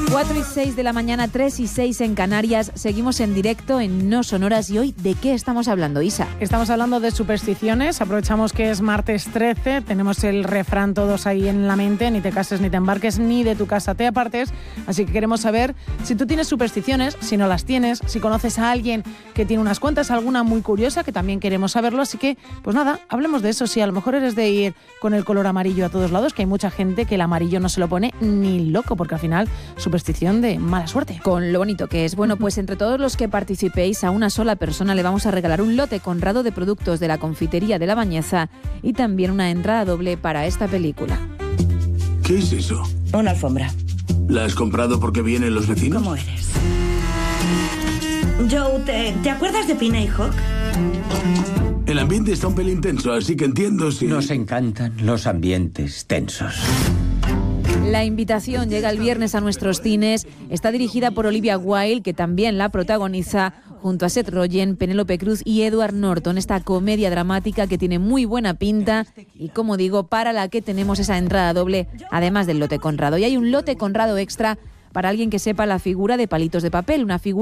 4:06 de la mañana, 3:06 en Canarias. Seguimos en directo en No Sonoras. Y hoy, ¿de qué estamos hablando, Isa? Estamos hablando de supersticiones. Aprovechamos que es martes 13. Tenemos el refrán todos ahí en la mente. Ni te cases, ni te embarques, ni de tu casa te apartes. Así que queremos saber si tú tienes supersticiones, si no las tienes, si conoces a alguien que tiene unas cuantas, alguna muy curiosa, que también queremos saberlo. Así que, pues nada, hablemos de eso. Si a lo mejor eres de ir con el color amarillo a todos lados, que hay mucha gente que el amarillo no se lo pone ni loco, porque al final superstición de mala suerte. Con lo bonito que es. Bueno, pues entre todos los que participéis, a una sola persona le vamos a regalar un lote Conrado de productos de la confitería de La Bañeza y también una entrada doble para esta película. ¿Qué es eso? Una alfombra. ¿La has comprado porque vienen los vecinos? ¿Cómo eres? Joe, ¿te acuerdas de Pina y Hawk? El ambiente está un pelín tenso, así que entiendo si... Nos encantan los ambientes tensos. La invitación llega el viernes a nuestros cines. Está dirigida por Olivia Wilde, que también la protagoniza junto a Seth Rogen, Penélope Cruz y Edward Norton. Esta comedia dramática que tiene muy buena pinta y, como digo, para la que tenemos esa entrada doble, además del lote Conrado. Y hay un lote Conrado extra para alguien que sepa la figura de Palitos de Papel, una figura